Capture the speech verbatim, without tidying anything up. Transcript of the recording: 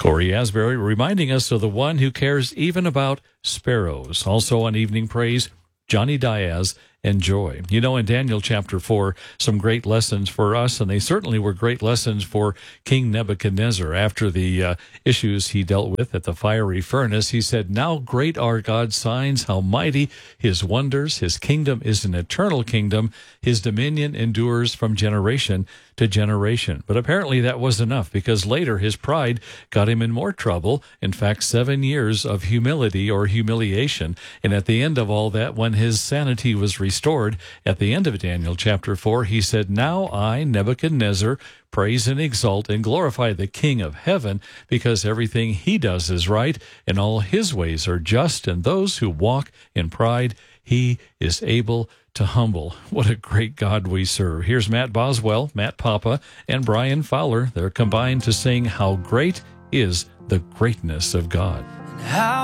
Corey Asbury reminding us of the one who cares even about sparrows. Also on Evening Praise, Johnny Diaz and Joy. You know, in Daniel chapter four, some great lessons for us, and they certainly were great lessons for King Nebuchadnezzar. After the uh, issues he dealt with at the fiery furnace, he said, "Now great are God's signs, how mighty his wonders. His kingdom is an eternal kingdom. His dominion endures from generation to generation." But apparently that was enough, because later his pride got him in more trouble. In fact, seven years of humility or humiliation. And at the end of all that, when his sanity was restored, at the end of Daniel chapter four, he said, "Now I, Nebuchadnezzar, praise and exalt and glorify the King of heaven, because everything he does is right, and all his ways are just, and those who walk in pride he is able to humble." What a great God we serve. Here's Matt Boswell, Matt Papa, and Brian Fowler. They're combined to sing "How Great is the Greatness of God." How